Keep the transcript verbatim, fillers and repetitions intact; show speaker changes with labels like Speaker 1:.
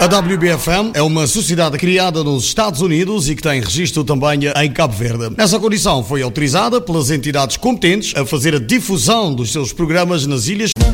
Speaker 1: A W B F M é uma sociedade criada nos Estados Unidos e que tem registro também em Cabo Verde. Nessa condição foi autorizada pelas entidades competentes a fazer a difusão dos seus programas nas ilhas.